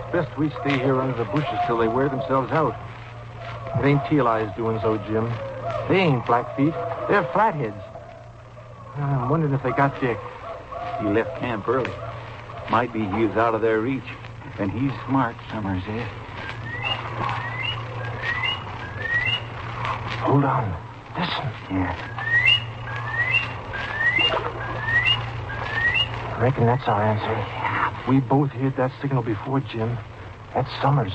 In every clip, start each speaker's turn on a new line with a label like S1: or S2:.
S1: best we stay here under the bushes till they wear themselves out. It ain't Teal Eyes doing so, Jim. They ain't Blackfeet. They're Flatheads. I'm wondering if they got Dick.
S2: He left camp early. Might be he is out of their reach. And he's smart, Summers is.
S1: Hold on. Listen.
S2: Yeah.
S1: I reckon that's our answer. We both heard that signal before, Jim. That's Summers.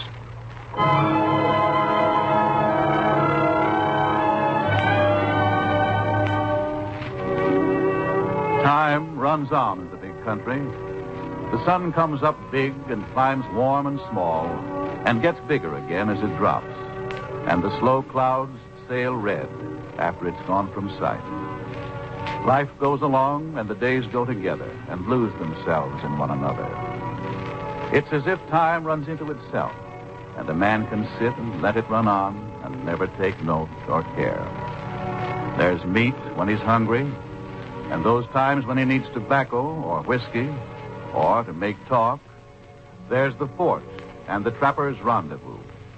S3: Time runs on in the big country. The sun comes up big and climbs warm and small and gets bigger again as it drops. And the slow clouds sail red after it's gone from sight. Life goes along and the days go together and lose themselves in one another. It's as if time runs into itself and a man can sit and let it run on and never take note or care. There's meat when he's hungry, and those times when he needs tobacco or whiskey or to make talk, there's the fort and the trapper's rendezvous.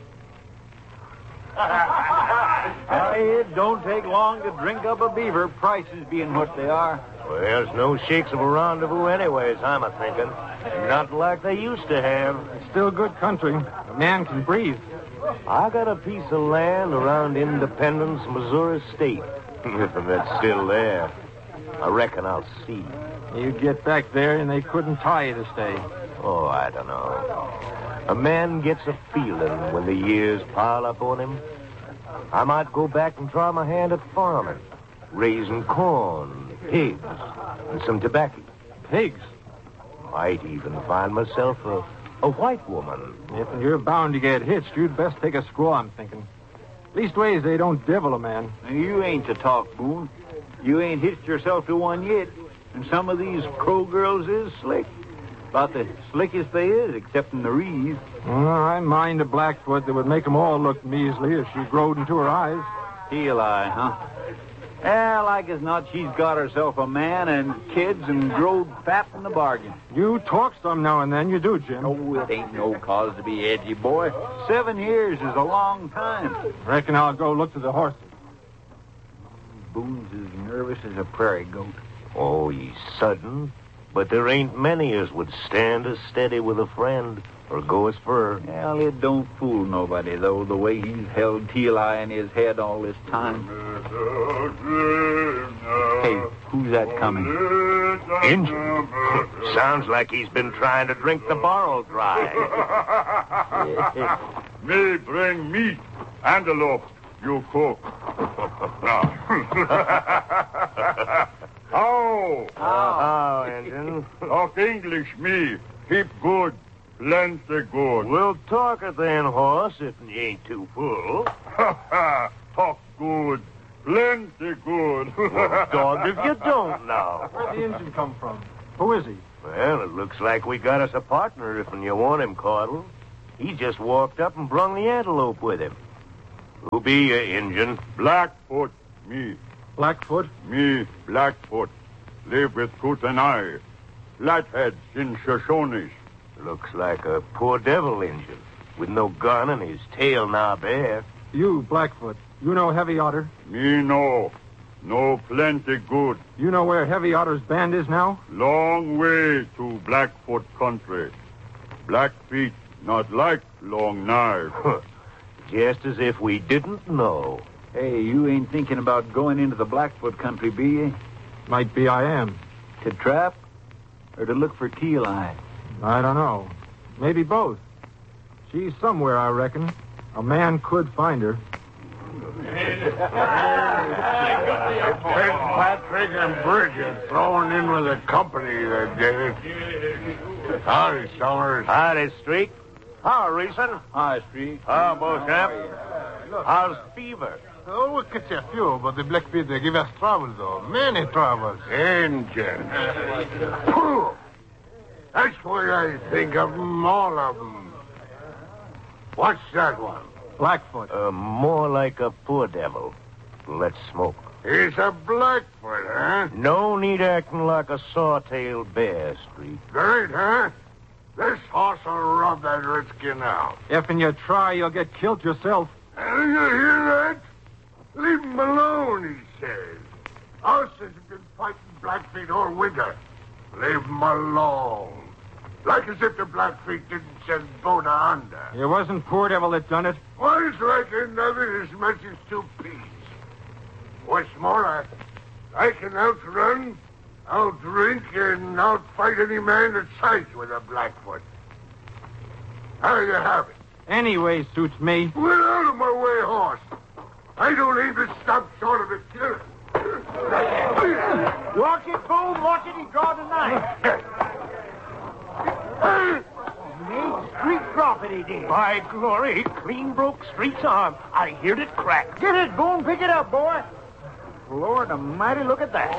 S2: It don't take long to drink up a beaver, prices being what they are.
S4: Well, there's no shakes of a rendezvous anyways, I'm a-thinking. Not like they used to have.
S1: It's still good country. A man can breathe.
S4: I got a piece of land around Independence, Missouri State. If that's still there, I reckon I'll see.
S1: You get back there and they couldn't tie you to stay.
S4: Oh, I don't know. A man gets a feeling when the years pile up on him. I might go back and try my hand at farming, raising corn, pigs, and some tobacco.
S1: Pigs?
S4: Might even find myself a white woman.
S1: If you're bound to get hitched, you'd best take a squaw, I'm thinking. Leastways, they don't devil a man.
S2: You ain't to talk, Boone. You ain't hitched yourself to one yet. And some of these Crow girls is slick. About the slickest they is, excepting the Reeves.
S1: I mind a Blackfoot that would make 'em all look measly if she growed into her eyes.
S2: Teal Eye, huh? Yeah, like as not, she's got herself a man and kids and growed fat in the bargain.
S1: You talk some now and then, you do, Jim.
S2: Oh, it ain't no cause to be edgy, boy. 7 years is a long time.
S1: Reckon I'll go look to the horses.
S2: Boone's as nervous as a prairie goat.
S4: Oh, he's sudden, but there ain't many as would stand as steady with a friend or go as fur.
S2: Well, it don't fool nobody, though, the way he's held Teal Eye in his head all this time. Hey, who's that coming?
S4: Injun. Sounds like he's been trying to drink the barrel dry.
S5: Me bring meat, antelope, you cook.
S4: Oh, Injun.
S5: Talk English, me. Keep good. Plenty good.
S4: We'll talk it then, horse, if you ain't too full.
S5: Talk good. Plenty good.
S4: Well, dog, if you don't now.
S1: Where'd the Injun come from? Who is he?
S4: Well, it looks like we got us a partner if you want him, Caudle. He just walked up and brung the antelope with him. Who be you, Injun?
S5: Blackfoot, me.
S1: Blackfoot?
S5: Me, Blackfoot. Live with Kootenai. Flatheads in Shoshones.
S4: Looks like a poor devil Injun, with no gun and his tail now bare.
S1: You, Blackfoot. You know Heavy Otter?
S5: Me no. No plenty good.
S1: You know where Heavy Otter's band is now?
S5: Long way to Blackfoot country. Blackfeet not like long knife.
S4: Just as if we didn't know.
S2: Hey, you ain't thinking about going into the Blackfoot country, be you?
S1: Might be I am.
S2: To trap or to look for Teal Eye?
S1: I don't know. Maybe both. She's somewhere, I reckon. A man could find her.
S5: Patrick and Bridget thrown in with the company that did it. Howdy, Summers.
S4: Howdy, Streak. How, Reason?
S2: Hi, Street.
S4: How, Beauchamp? How's fever?
S5: Oh, we catch a few, but the Blackfeet, they give us trouble, though. Many troubles. Injun. That's what I think of them, all of them. What's that one?
S1: Blackfoot.
S4: More like a poor devil. Let's smoke.
S5: He's a Blackfoot, huh?
S4: No need acting like a saw-tailed bear, Streak.
S5: Great, huh? This horse will rub that redskin out.
S1: If you try, you'll get killed yourself.
S5: And you hear that? Leave him alone, he says. Horses have been fighting Blackfeet all winter. Leave him alone. Like as if the Blackfeet didn't send Bona under.
S1: It wasn't Poor Devil that done it.
S5: One's like another as much as two peas. What's more, I can outrun, outdrink, and outfight any man that sides with a Blackfoot. How do you have it?
S1: Anyway, suits me.
S5: Get out of my way, horse. I don't aim to stop short of a killer.
S2: Watch it, Boone. Watch it. He draws a knife. Made street profit, he did.
S4: By glory, he clean broke Street's arm. I heard it crack.
S2: Get it, Boone. Pick it up, boy. Lord almighty, look at that.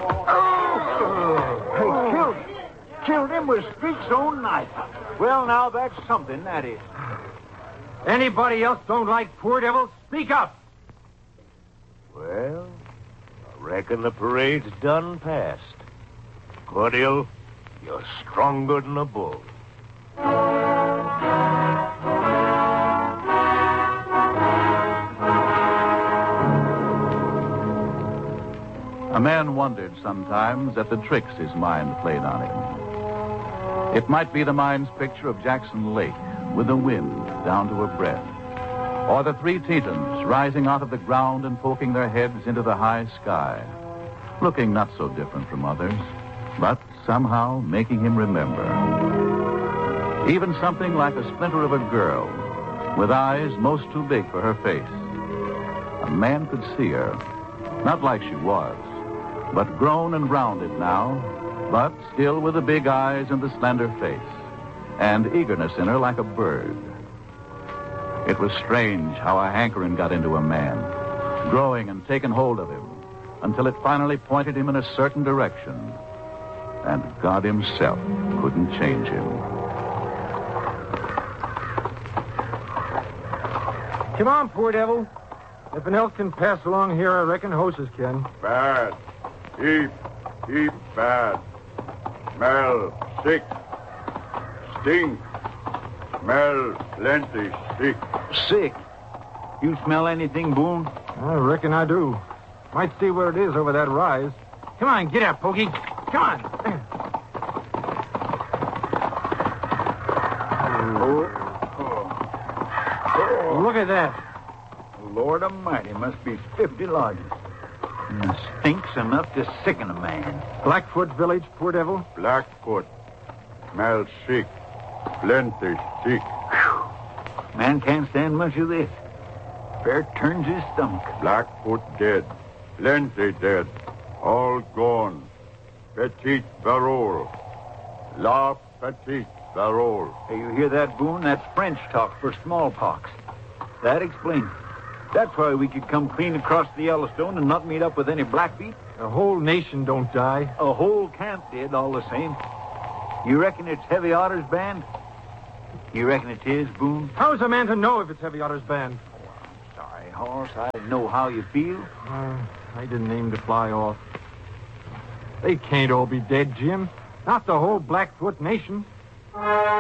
S2: Oh! Killed him with Street's own knife. Well, now, that's something, that is.
S1: Anybody else don't like Poor Devil? Speak up.
S4: Well, I reckon the parade's done past. Cordial, you're stronger than a bull.
S3: A man wondered sometimes at the tricks his mind played on him. It might be the mind's picture of Jackson Lake with the wind down to her breath, or the three Tetons rising out of the ground and poking their heads into the high sky, looking not so different from others, but somehow making him remember. Even something like a splinter of a girl, with eyes most too big for her face. A man could see her, not like she was, but grown and rounded now, but still with the big eyes and the slender face, and eagerness in her like a bird. It was strange how a hankering got into a man, growing and taking hold of him, until it finally pointed him in a certain direction, and God himself couldn't change him.
S1: Come on, Poor Devil. If an elk can pass along here, I reckon horses can.
S5: Bad. Heap bad. Smell sick. Stink. Smell plenty sick.
S2: Sick. You smell anything, Boone?
S1: I reckon I do. Might see where it is over that rise. Come on, get up, Pokey. Come on. Look at that.
S2: Lord almighty, must be 50 lodges. And stinks enough to sicken a man.
S1: Blackfoot village, Poor Devil.
S5: Blackfoot. Smell sick. Plenty sick.
S2: Man can't stand much of this. Fair turns his stomach.
S5: Blackfoot dead. Plenty dead. All gone. Petit barrel. La petite barrel.
S2: Hey, you hear that, Boone? That's French talk for smallpox. That explains. That's why we could come clean across the Yellowstone and not meet up with any Blackfeet.
S1: The whole nation don't die.
S2: A whole camp did, all the same. You reckon it's Heavy Otter's band? You reckon it is, Boone?
S1: How's a man to know if it's Heavy Otter's band?
S2: Sorry, horse. I know how you feel.
S1: I didn't aim to fly off. They can't all be dead, Jim. Not the whole Blackfoot nation.